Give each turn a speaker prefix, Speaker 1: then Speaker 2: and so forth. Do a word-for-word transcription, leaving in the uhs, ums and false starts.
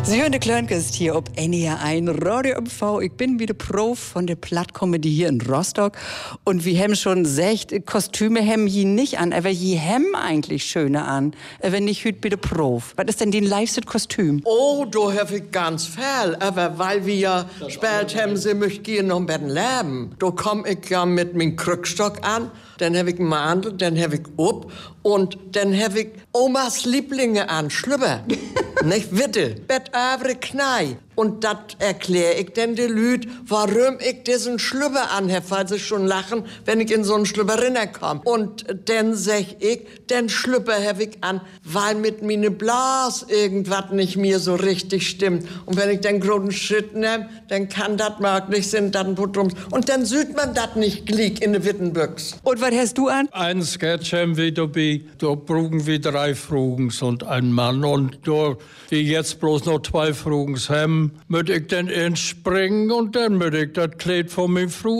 Speaker 1: Sie hören de Klönkest hier op N E R eins Radio M V. Ich bin wieder Prof von der Plattkomödie hier in Rostock. Und wie hem schon sagt, Kostüme hem hier nicht an, aber hier hem eigentlich schöne an. Wenn nicht hüt bitte Prof. Was ist denn den liebste Kostüm?
Speaker 2: Oh, du hab ich ganz viel. Aber weil wir ja spät haben, sie möcht gehen noch ein bisschen leben. Da komm ich ja mit meinem Krückstock an. Dann hab ich einen Mantel, dann hab ich up und dann hab ich Omas Lieblinge an, Schlüpper. Nicht Witte, Bettavre Knei. Und das erkläre ich denn de Lüd, warum ich diesen Schlüpper anhab, weil sie schon lachen, wenn ich in so einen Schlüpper rinnerkomm. Und dann sag ich, den Schlüpper hab ich an, weil mit mine Blas irgendwas nicht mir so richtig stimmt. Und wenn ich den großen Schritt nehm, dann kann das möglich sein, dann Putrums. Und dann sieht man das nicht glick in de Wittenbüchs.
Speaker 1: Und was hast du an?
Speaker 3: Ein Sketch haben wir dabei, da brauchen wir drei Frugens und ein Mann. Und da die jetzt bloß noch zwei Frugens haben, möchte ich dann entspringen und dann möchte ich das Kleid von mir Frau